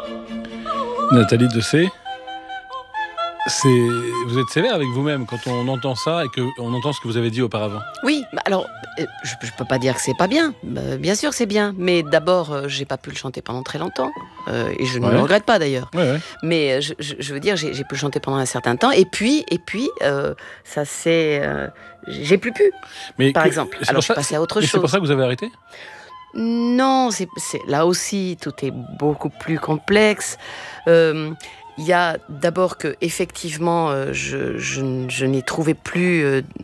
Nathalie Dessay, vous êtes sévère avec vous-même quand on entend ça et qu'on entend ce que vous avez dit auparavant. Oui, alors, je peux pas dire que c'est pas bien. Bien sûr c'est bien, mais d'abord, j'ai pas pu le chanter pendant très longtemps. Et je ne le regrette pas d'ailleurs. Ouais. Mais je veux dire, j'ai pu le chanter pendant un certain temps. Et puis ça c'est... j'ai plus pu, par exemple. Alors je suis passée à autre chose. C'est pour ça que vous avez arrêté ? Non, là aussi, tout est beaucoup plus complexe. Il y a d'abord que effectivement, je n'y trouvais plus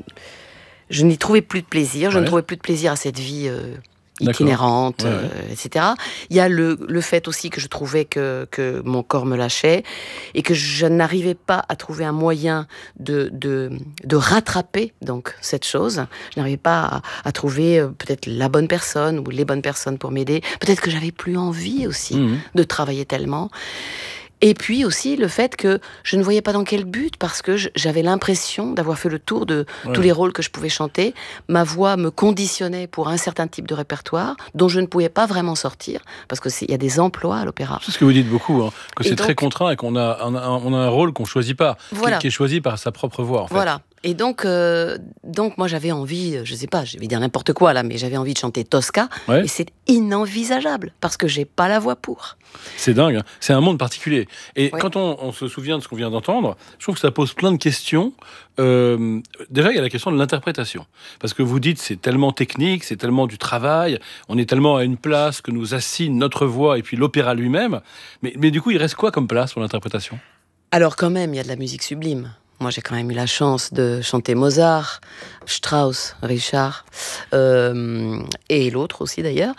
de plaisir. Je ne trouvais plus de plaisir à cette vie itinérante, etc. Il y a le fait aussi que je trouvais que mon corps me lâchait et que je n'arrivais pas à trouver un moyen de rattraper donc cette chose. Je n'arrivais pas à trouver peut-être la bonne personne ou les bonnes personnes pour m'aider. Peut-être que j'avais plus envie aussi de travailler tellement. Et puis aussi le fait que je ne voyais pas dans quel but, parce que j'avais l'impression d'avoir fait le tour de tous les rôles que je pouvais chanter. Ma voix me conditionnait pour un certain type de répertoire dont je ne pouvais pas vraiment sortir, parce qu'il y a des emplois à l'opéra. C'est ce que vous dites beaucoup, que c'est très contraint et qu'on a un rôle qu'on ne choisit pas, qui est choisi par sa propre voix, en fait. Voilà. Et donc moi j'avais envie, je sais pas, je vais dire n'importe quoi là, mais j'avais envie de chanter Tosca, et c'est inenvisageable, parce que j'ai pas la voix pour. C'est dingue, hein. C'est un monde particulier. Et quand on se souvient de ce qu'on vient d'entendre, je trouve que ça pose plein de questions. Déjà, il y a la question de l'interprétation. Parce que vous dites, c'est tellement technique, c'est tellement du travail, on est tellement à une place que nous assigne notre voix et puis l'opéra lui-même. Mais du coup, il reste quoi comme place pour l'interprétation ? Alors quand même, il y a de la musique sublime. Moi, j'ai quand même eu la chance de chanter Mozart, Strauss, Richard, et l'autre aussi d'ailleurs,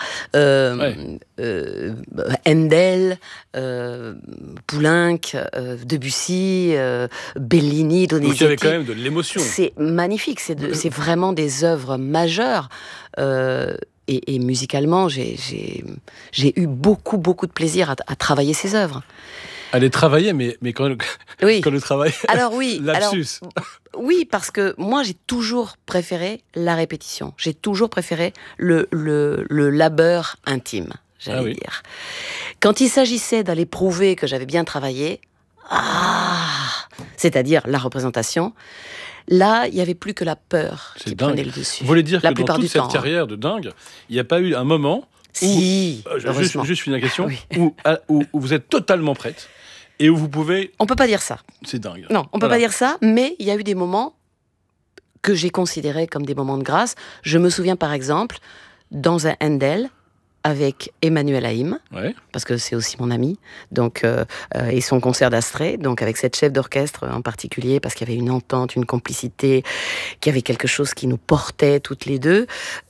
Handel, Poulenc, Debussy, Bellini, Donizetti. Donc il y avait quand même de l'émotion. C'est magnifique, c'est vraiment des œuvres majeures. Et musicalement, j'ai eu beaucoup de plaisir à travailler ces œuvres. À les travailler, mais quand le travail... Alors oui, lapsus. Oui, parce que moi, j'ai toujours préféré la répétition. J'ai toujours préféré le labeur intime, j'allais dire. Quand il s'agissait d'aller prouver que j'avais bien travaillé, c'est-à-dire la représentation, là, il n'y avait plus que la peur qui prenait le dessus. Vous voulez dire que dans toute cette carrière de dingue, il n'y a pas eu un moment Si, où, juste une question, où vous êtes totalement prête et où vous pouvez... On peut pas dire ça. C'est dingue. Non, on peut pas dire ça, mais il y a eu des moments que j'ai considérés comme des moments de grâce. Je me souviens par exemple, dans un Handel, avec Emmanuel Haïm, parce que c'est aussi mon ami, donc, et son concert d'Astrée, donc avec cette chef d'orchestre en particulier, parce qu'il y avait une entente, une complicité, qu'il y avait quelque chose qui nous portait toutes les deux.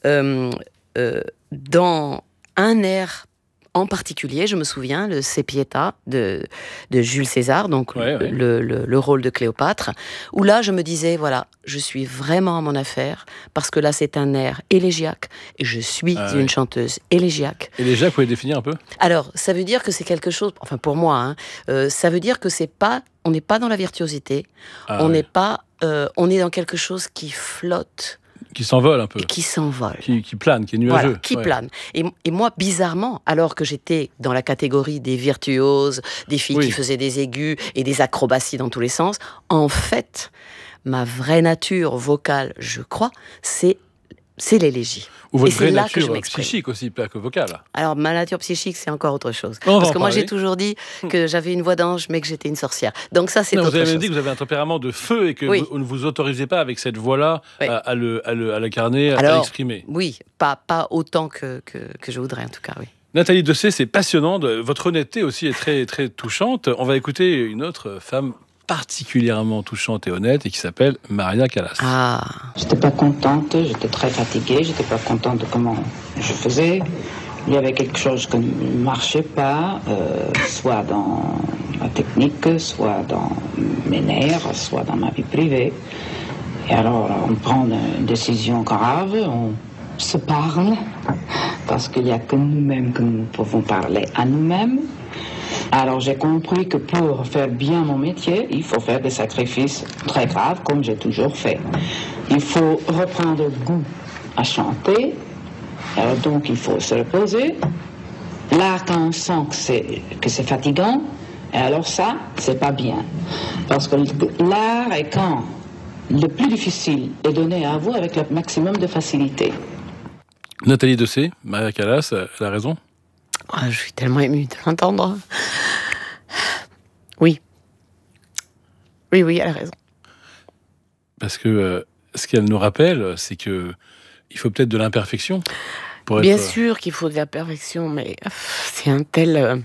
Dans un air en particulier, je me souviens, le Se Pietà de Jules César, donc le rôle de Cléopâtre, où là je me disais, voilà, je suis vraiment à mon affaire, parce que là c'est un air élégiaque, et je suis une chanteuse élégiaque. Élégiaque, vous pouvez définir un peu ? Alors, ça veut dire que c'est quelque chose, enfin pour moi, ça veut dire que on n'est pas dans la virtuosité, on n'est pas, on est dans quelque chose qui flotte, qui s'envole un peu. Qui s'envole. Qui plane, qui est nuageux. Voilà, qui plane. Et moi, bizarrement, alors que j'étais dans la catégorie des virtuoses, des filles qui faisaient des aigus et des acrobaties dans tous les sens, en fait, ma vraie nature vocale, je crois, c'est l'élégie. Ou votre vraie nature psychique aussi, pas que vocale. Alors, ma nature psychique, c'est encore autre chose. Parce que moi, j'ai toujours dit que j'avais une voix d'ange, mais que j'étais une sorcière. Donc ça, c'est autre chose. Vous avez même dit que vous avez un tempérament de feu et que vous ne vous autorisez pas, avec cette voix-là, à l'incarner, à l'exprimer. Oui, pas autant que je voudrais, en tout cas, oui. Nathalie Dessay, c'est passionnant. Votre honnêteté aussi est très, très touchante. On va écouter une autre femme particulièrement touchante et honnête, et qui s'appelle Maria Callas. J'étais pas contente, j'étais très fatiguée, j'étais pas contente de comment je faisais. Il y avait quelque chose qui ne marchait pas, soit dans la technique, soit dans mes nerfs, soit dans ma vie privée. Et alors, on prend une décision grave, on se parle, parce qu'il n'y a que nous-mêmes que nous pouvons parler à nous-mêmes. Alors j'ai compris que pour faire bien mon métier, il faut faire des sacrifices très graves, comme j'ai toujours fait. Il faut reprendre goût à chanter, alors donc il faut se reposer, Là, quand on sent que c'est fatigant, et alors ça, c'est pas bien. Parce que l'art est quand le plus difficile est donné à vous avec le maximum de facilité. Nathalie Dessay, Maria Callas, elle a raison. Je suis tellement émue de l'entendre. Oui. Oui, elle a raison. Parce que ce qu'elle nous rappelle, c'est que il faut peut-être de l'imperfection. Bien sûr qu'il faut de la perfection, mais c'est un tel...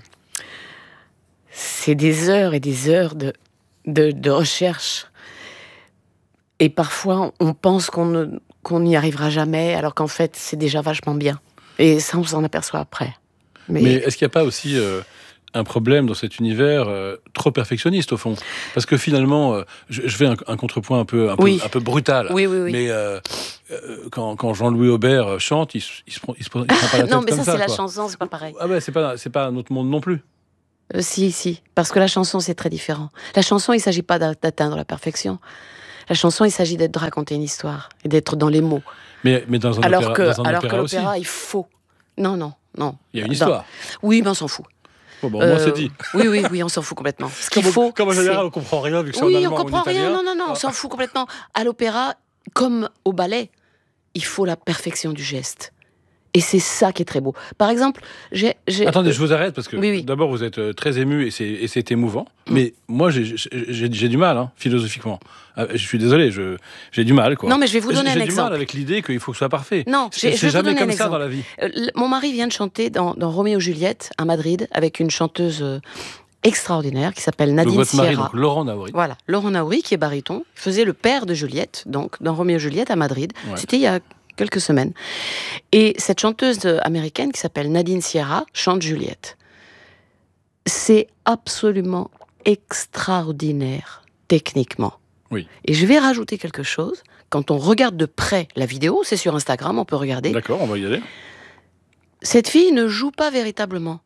c'est des heures et des heures de recherche. Et parfois, on pense qu'on n'y arrivera jamais, alors qu'en fait, c'est déjà vachement bien. Et ça, on s'en aperçoit après. Mais est-ce qu'il n'y a pas aussi un problème dans cet univers trop perfectionniste, au fond? Parce que finalement, je fais un contrepoint un peu brutal. Oui. Mais quand Jean-Louis Aubert chante, il se prend pas la tête. Non, mais comme ça, c'est quoi. la chanson, c'est pas pareil. Ah ben, c'est pas un autre monde non plus. Si, parce que la chanson, c'est très différent. La chanson, il ne s'agit pas d'atteindre la perfection. La chanson, il s'agit de raconter une histoire et d'être dans les mots. Mais dans un alors opéra, que l'opéra, aussi. Il faut... Non. Il y a une histoire. Oui, mais on s'en fout. Bon, moi, c'est dit. Oui, on s'en fout complètement. Ce qu'il faut... Comme en général, on comprend rien, vu que c'est en allemand on comprend ou en italien. rien. Non, on s'en fout complètement. À l'opéra, comme au ballet, il faut la perfection du geste. Et c'est ça qui est très beau. Par exemple, Attendez, je vous arrête, parce que oui. d'abord, vous êtes très ému et c'est émouvant. Mais moi, j'ai du mal, philosophiquement. Je suis désolé, j'ai du mal, quoi. Non, mais je vais vous donner un exemple. J'ai du mal avec l'idée qu'il faut que ce soit parfait. Non, c'est jamais comme ça dans la vie. Mon mari vient de chanter dans Roméo et Juliette, à Madrid, avec une chanteuse extraordinaire qui s'appelle Nadine votre Sierra. Mari, donc Laurent Naouri. Voilà, Laurent Naouri, qui est baryton, faisait le père de Juliette, donc dans Roméo et Juliette à Madrid. Ouais. C'était il y a quelques semaines. Et cette chanteuse américaine qui s'appelle Nadine Sierra chante Juliette. C'est absolument extraordinaire, techniquement. Oui. Et je vais rajouter quelque chose. Quand on regarde de près la vidéo, c'est sur Instagram, on peut regarder. D'accord, on va y aller. Cette fille ne joue pas véritablement.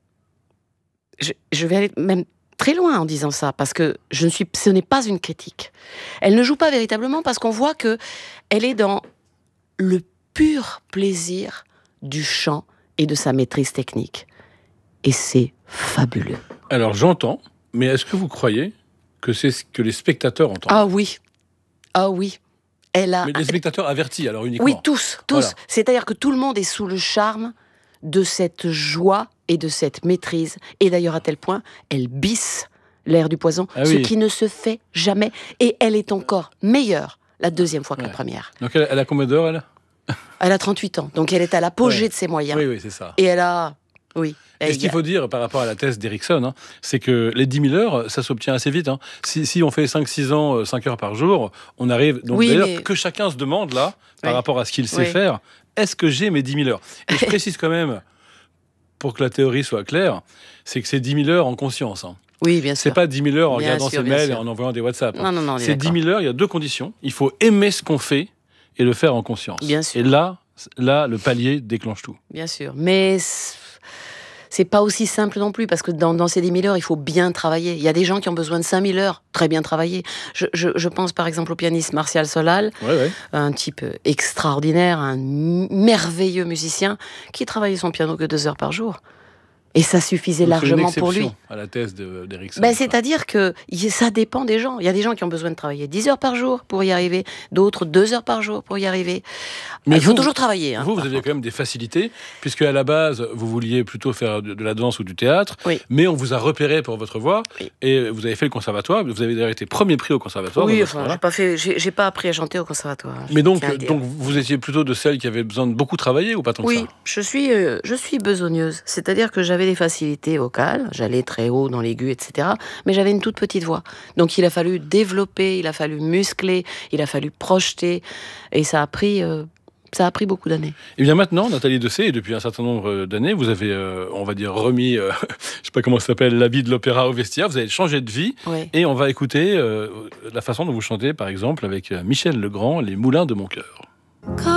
Je vais aller même très loin en disant ça, parce que ce n'est pas une critique. Elle ne joue pas véritablement parce qu'on voit que elle est dans le pur plaisir du chant et de sa maîtrise technique. Et c'est fabuleux. Alors j'entends, mais est-ce que vous croyez que c'est ce que les spectateurs entendent? Ah oui. Mais les spectateurs avertis, alors uniquement. Oui, tous. Voilà. C'est-à-dire que tout le monde est sous le charme de cette joie et de cette maîtrise. Et d'ailleurs, à tel point, elle bisse l'air du poison, ce qui ne se fait jamais. Et elle est encore meilleure la deuxième fois que la première. Donc elle a combien d'heures, elle? Elle a 38 ans, donc elle est à l'apogée de ses moyens. Oui, c'est ça. Et elle a... Oui. Et ce qu'il faut dire par rapport à la thèse d'Erickson, c'est que les 10 000 heures, ça s'obtient assez vite. Si on fait 5-6 ans, 5 heures par jour, on arrive... Donc d'ailleurs, que chacun se demande, là, par rapport à ce qu'il sait faire, est-ce que j'ai mes 10 000 heures? Et je précise quand même, pour que la théorie soit claire, c'est que c'est 10 000 heures en conscience. Oui, bien sûr. C'est pas 10 000 heures en regardant ses mails et en envoyant des WhatsApp. Non, c'est 10 000 heures, il y a deux conditions. Il faut aimer ce qu'on fait et le faire en conscience. Bien sûr. Et là, le palier déclenche tout. Bien sûr. Mais c'est pas aussi simple non plus, parce que dans ces 10 000 heures, il faut bien travailler. Il y a des gens qui ont besoin de 5 000 heures, très bien travailler. Je pense par exemple au pianiste Martial Solal, un type extraordinaire, un merveilleux musicien, qui travaillait son piano que 2 heures par jour. Et ça suffisait largement pour lui. À la thèse d'Erickson. C'est-à-dire que ça dépend des gens. Il y a des gens qui ont besoin de travailler 10 heures par jour pour y arriver, d'autres 2 heures par jour pour y arriver. Mais il faut toujours travailler. Vous aviez quand même des facilités, puisque à la base, vous vouliez plutôt faire de la danse ou du théâtre, mais on vous a repéré pour votre voix, et vous avez fait le conservatoire. Vous avez d'ailleurs été premier prix au conservatoire. Oui, j'ai pas appris à chanter au conservatoire. Mais donc vous étiez plutôt de celles qui avaient besoin de beaucoup travailler, ou pas tant que ça? Oui, je suis besogneuse. C'est-à-dire que j'avais des facilités vocales, j'allais très haut dans l'aigu, etc. Mais j'avais une toute petite voix. Donc il a fallu développer, il a fallu muscler, il a fallu projeter. Et ça a pris beaucoup d'années. Et bien maintenant, Nathalie Dessay, et depuis un certain nombre d'années, vous avez, on va dire, remis, je ne sais pas comment ça s'appelle, l'habit de l'opéra au vestiaire, vous avez changé de vie, et on va écouter la façon dont vous chantez, par exemple, avec Michel Legrand, Les Moulins de mon cœur.